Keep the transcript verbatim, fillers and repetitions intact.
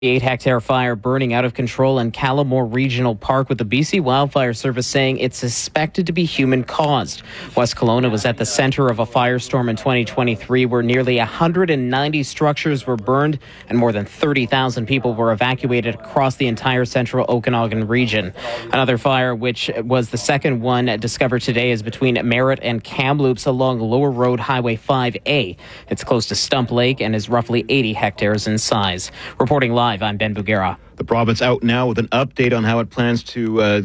eight hectare fire burning out of control in Callamore Regional Park, with the B C Wildfire Service saying it's suspected to be human-caused. West Kelowna was at the center of a firestorm in twenty twenty-three where nearly one hundred ninety structures were burned and more than thirty thousand people were evacuated across the entire central Okanagan region. Another fire, which was the second one discovered today, is between Merritt and Kamloops along Lower Road Highway five A. It's close to Stump Lake and is roughly eighty hectares in size. Reporting live, I'm Ben Bugera. The province out now with an update on how it plans to uh,